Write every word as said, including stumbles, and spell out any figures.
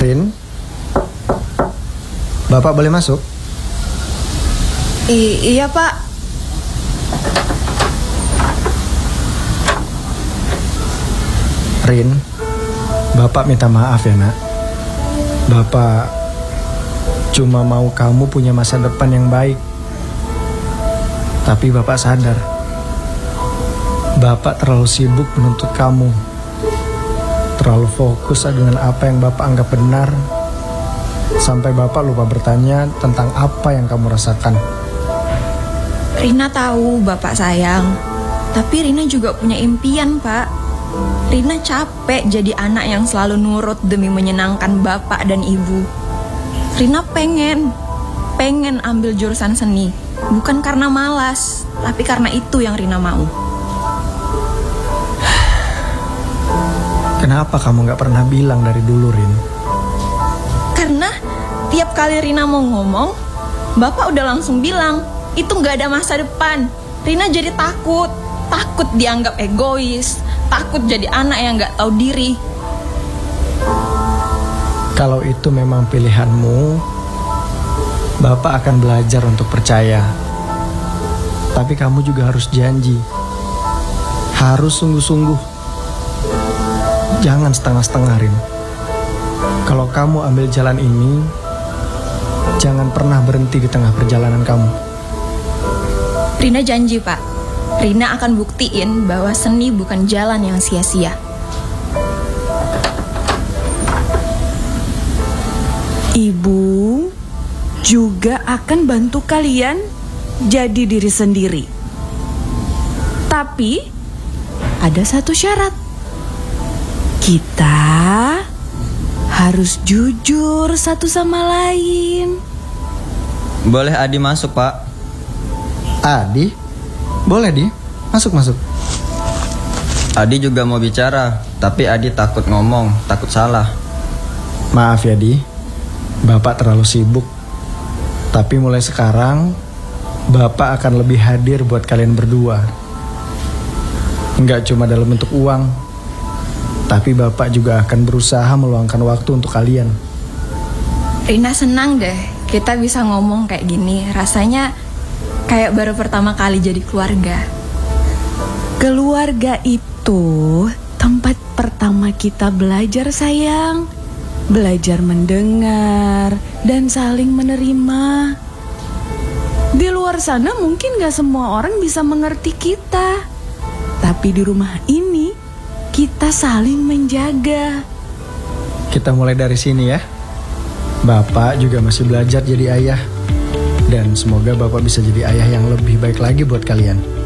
Rin, Bapak boleh masuk? I iya Pak. Rin, Bapak minta maaf ya nak. Bapak cuma mau kamu punya masa depan yang baik. Tapi Bapak sadar, Bapak terlalu sibuk menuntut kamu, terlalu fokus dengan apa yang Bapak anggap benar, sampai Bapak lupa bertanya tentang apa yang kamu rasakan. Rina tahu Bapak sayang, tapi Rina juga punya impian Pak. Rina capek jadi anak yang selalu nurut demi menyenangkan Bapak dan Ibu. Rina pengen, pengen ambil jurusan seni, bukan karena malas, tapi karena itu yang Rina mau. Kenapa kamu gak pernah bilang dari dulu, Rin? Karena tiap kali Rina mau ngomong, Bapak udah langsung bilang, itu gak ada masa depan. Rina jadi takut, takut dianggap egois, takut jadi anak yang gak tahu diri. Kalau itu memang pilihanmu, Bapak akan belajar untuk percaya. Tapi kamu juga harus janji, harus sungguh-sungguh. Jangan setengah-setengah, Rin. Kalau kamu ambil jalan ini, jangan pernah berhenti di tengah perjalanan kamu. Rina janji, Pak. Rina akan buktiin bahwa seni bukan jalan yang sia-sia. Ibu juga akan bantu kalian jadi diri sendiri. Tapi ada satu syarat. Kita harus jujur satu sama lain. Boleh Adi masuk, Pak? Adi? Boleh, Di. Masuk-masuk. Adi juga mau bicara, tapi Adi takut ngomong, takut salah. Maaf ya, Di. Bapak terlalu sibuk. Tapi mulai sekarang, Bapak akan lebih hadir buat kalian berdua. Enggak cuma dalam bentuk uang, tapi Bapak juga akan berusaha meluangkan waktu untuk kalian. Rina senang deh kita bisa ngomong kayak gini. Rasanya kayak baru pertama kali jadi keluarga. Keluarga itu tempat pertama kita belajar sayang, belajar mendengar dan saling menerima. Di luar sana mungkin gak semua orang bisa mengerti kita, tapi di rumah ini kita saling menjaga. Kita mulai dari sini ya. Bapak juga masih belajar jadi ayah. Dan semoga Bapak bisa jadi ayah yang lebih baik lagi buat kalian.